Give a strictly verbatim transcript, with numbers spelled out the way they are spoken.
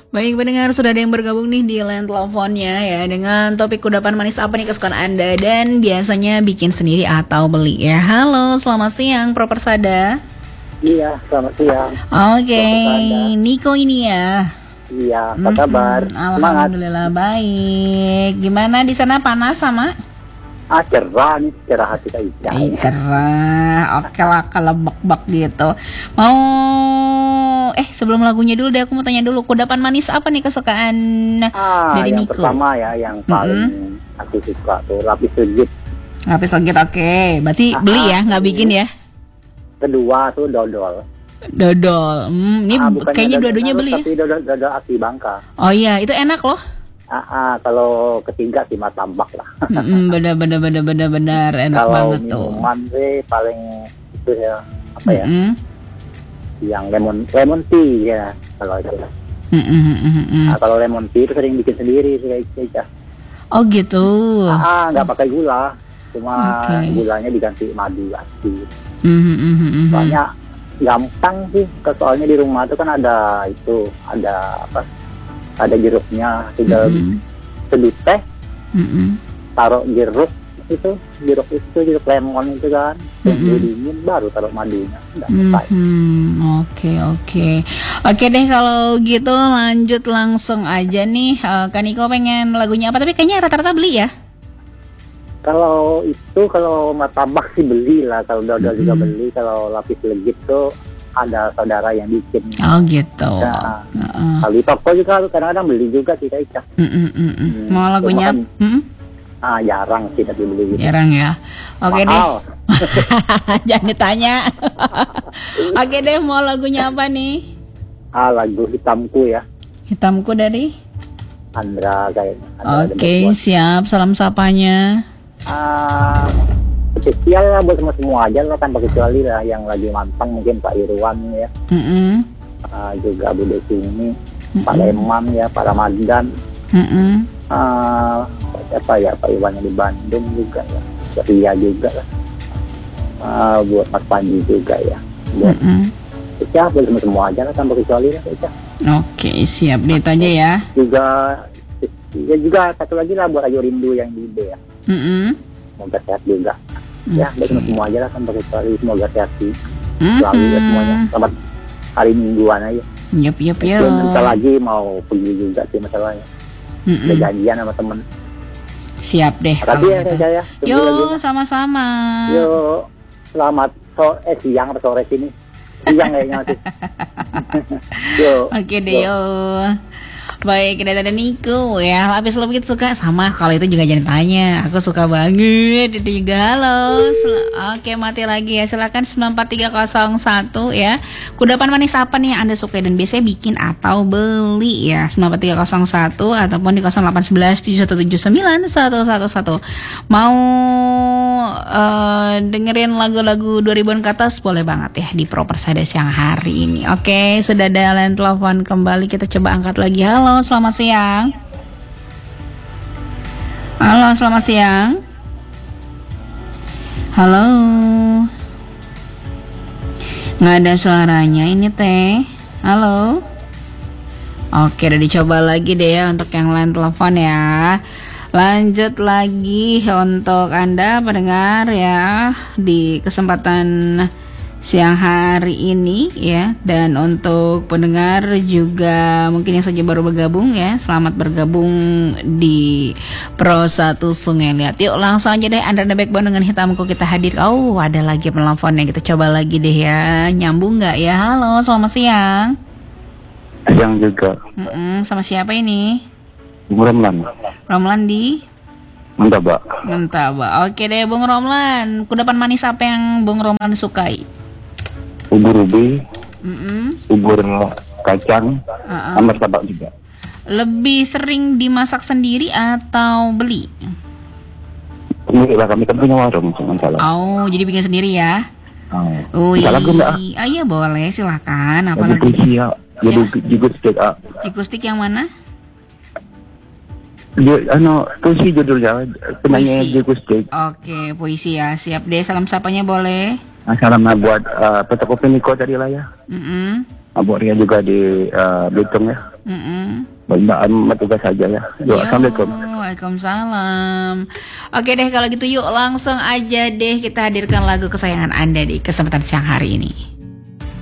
Baik pendengar, sudah ada yang bergabung nih di line teleponnya ya dengan topik kudapan manis apa nih kesukaan Anda dan biasanya bikin sendiri atau beli ya. Halo, selamat siang Propersada. Iya, selamat siang. Oke, okay. Niko ini ya. Iya, apa kabar? Mm-hmm. Alhamdulillah baik. Gimana di sana, panas sama? Ah, cerah nih, cerah hati saya. Eh, cerah. Oke lah, kelebak-bak gitu. Mau eh sebelum lagunya dulu deh, aku mau tanya dulu, kudapan manis apa nih kesukaan ah, dari yang Niko? Pertama ya, yang paling mm-hmm. aku suka tuh lapis legit. Lapis legit, oke. Okay. Berarti ah, beli ya, nggak bikin ya? Kedua tuh dodol. Dodol. Hmm, ini ah, kayaknya dua-duanya beli ya? Tapi dodol, dodol asli Bangka. Oh iya, itu enak loh. Ah, ah, kalau ketiga sih martabak lah. Mm-mm, bener bener bener bener bener enak kalau banget tuh. Kalau minuman sih paling itu ya apa ya? Mm-mm. Yang lemon lemon tea ya kalau itu. Mm-mm. Nah, kalau lemon tea itu sering bikin sendiri sih aja. Oh gitu. Ah, nggak pakai gula, cuma okay. Gulanya diganti madu asli. Mm-hmm. Soalnya gampang sih, soalnya di rumah itu kan ada itu ada apa? Ada jeruknya, tinggal mm-hmm. seduh teh, mm-hmm. taruh jeruk itu, jeruk itu, jeruk lemon itu kan, tunggu mm-hmm. dingin baru taruh madunya. Mm-hmm. Oke oke, oke deh kalau gitu lanjut langsung aja nih. Uh, Kaniko pengen lagunya apa? Tapi kayaknya rata-rata beli ya? Kalau itu kalau martabak sih beli lah, kalau dodol mm-hmm. juga beli, kalau lapis legit tuh ada saudara yang bikin. Oh gitu. Nah, uh-uh. Kalau di toko juga kadang-kadang beli juga sih Kak. Hmm, mau lagunya? Kan, hmm? Ah jarang sih tapi beli gitu. Jarang ya. Oke deh. Jangan ditanya. Oke deh, mau lagunya apa nih? Ah lagu Hitamku ya. Hitamku dari? Andra kayaknya. Oke okay, siap. Salam sapanya. Ah spesial lah buat semua semua aja lah tanpa kecuali lah yang lagi mantang mungkin Pak Irwan ya, mm-hmm. uh, juga Bu Desi ini, mm-hmm. Pak Leman ya, Pak Ramadan, mm-hmm. uh, siapa ya Pak Iwan yang di Bandung juga ya, Ria juga lah, uh, buat Mas Panji juga ya, buat mm-hmm. ya buat semua semua aja lah tanpa kecuali lah ya. Oke siap deh aja ya. Juga ya juga satu lagi lah buat Ayu Rindu yang di B ya. Mm-hmm. Semoga sehat juga. Ya, okay. Dari semua aja lah sampai kecuali semoga sehat sih. Mm-hmm. Selalu ya semuanya. Selamat hari mingguan aja. Yup, yup, yup. Bentar lagi mau pergi juga sih masalahnya. Mm-hmm. Ada janjian sama temen. Siap deh. Makasih ya, gitu. Ya. Yo, sama-sama. Yo, selamat sore, eh, siang atau sore sini. Siang kayaknya sih. Yo. Oke okay, deh, yo. Baik, kita ada Niko ya. Lapis legit suka sama, kalau itu juga jangan tanya. Aku suka banget. Itu juga halo. Sel- Oke, mati lagi ya. Silakan sembilan empat tiga nol satu ya. Kudapan manis apa nih yang Anda suka dan biasanya bikin atau beli ya? sembilan empat tiga nol satu ataupun di nol delapan satu satu tujuh satu tujuh sembilan satu satu satu. Mau uh, dengerin lagu-lagu dua ribuan ke atas boleh banget ya di Propersada siang hari ini. Oke, sudah ada line telepon kembali, kita coba angkat lagi. Halo. Halo, selamat siang. Halo, selamat siang. Halo. Nggak ada suaranya ini teh. Halo. Oke, udah dicoba lagi deh ya untuk yang lain telepon ya. Lanjut lagi untuk Anda pendengar ya di kesempatan siang hari ini ya, dan untuk pendengar juga mungkin yang saja baru bergabung ya, selamat bergabung di Pro satu Sungai Liat. Yuk langsung aja deh, Anda Backbone dengan Hitamku kita hadir. Oh ada lagi penelponnya, kita coba lagi deh ya, nyambung nggak ya? Halo, selamat siang. Siang juga. Mm-mm, sama siapa ini? Bung Romlan. Romlan di? Mentaba. Mentaba. Oke deh Bung Romlan, kudapan manis apa yang Bung Romlan sukai? Ubur ubi, mm-hmm. ubur kacang, uh-uh. sama martabak juga. Lebih sering dimasak sendiri atau beli? Sendiri lah, kami kan punya warung, jangan salah. Oh, jadi bikin sendiri ya? Oh, iya. Ah, iya boleh, silakan. Apa lagi? Ya, jadi jigustik. Jigustik yang mana? Dia, ano, puisi judulnya, penanya jigustik. Oke, puisi ya. Siap deh, salam sapanya boleh. Salam buat uh, Peta Kopi Niko tadi lah ya. Mm-hmm. Abu Ria juga di uh, Belitung ya. Mm-mm. Mbak tugas saja ya. Yo, Assalamualaikum. Waalaikumsalam. Oke deh kalau gitu yuk langsung aja deh kita hadirkan lagu kesayangan Anda di kesempatan siang hari ini.